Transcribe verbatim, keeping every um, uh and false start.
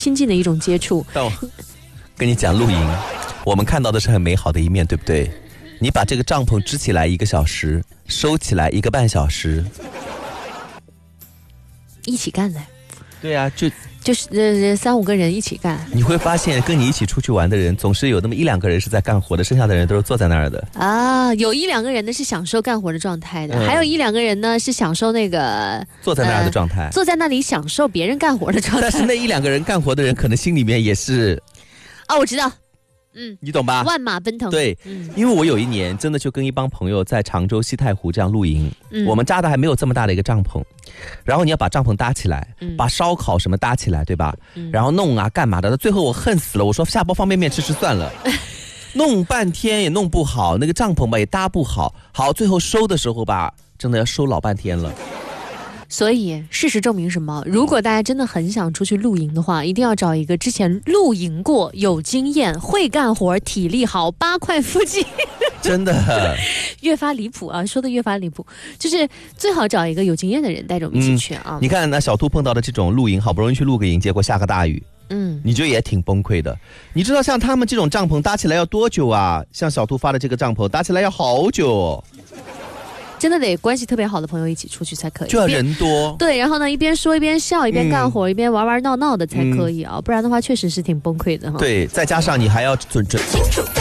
亲近的一种接触。 但我跟你讲，露营我们看到的是很美好的一面，对不对？你把这个帐篷支起来一个小时，收起来一个半小时， 一起干的。 对啊，就就是呃三五个人一起干。 你会发现跟你一起出去玩的人总是有那么一两个人是在干活的，剩下的人都是坐在那儿的啊。有一两个人呢是享受干活的状态的、嗯、还有一两个人呢是享受那个坐在那儿的状态、 呃、坐在那里享受别人干活的状态。 但是那一两个人干活的人可能心里面也是哦，我知道，嗯， 你懂吧？ 万马奔腾。 对、嗯，因为我有一年真的就跟一帮朋友在常州西太湖这样露营、嗯、我们扎的还没有这么大的一个帐篷，然后你要把帐篷搭起来、嗯、把烧烤什么搭起来，对吧、嗯、然后弄啊干嘛的，最后我恨死了，我说下包方便面吃吃算了弄半天也弄不好，那个帐篷吧也搭不好，好，最后收的时候吧真的要收老半天了。 所以事实证明什么？如果大家真的很想出去露营的话，一定要找一个之前露营过、有经验、会干活、体力好、八块腹肌。 真的越发离谱啊！说的越发离谱，就是最好找一个有经验的人带着我们一起去啊、嗯！ 你看那小兔碰到的这种露营，好不容易去露个营，结果下个大雨，嗯，你觉得也挺崩溃的。你知道像他们这种帐篷搭起来要多久啊？像小兔发的这个帐篷搭起来要好久哦。 真的得关系特别好的朋友一起出去才可以， 就要人多。 对，然后呢，一边说一边笑，一边干活、嗯、一边玩玩闹闹的才可以啊、嗯，不然的话确实是挺崩溃的哈。 对，再加上你还要准准。清楚